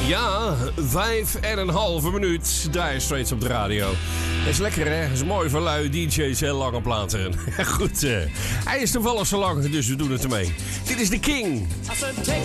Ja, 5,5 minuut. Dire Straits op de radio. Dat is lekker, hè? Dat is mooi voor lui DJ's, heel lange platen. Goed, hij is toevallig zo lang, dus we doen het ermee. Dit is The King. I said, take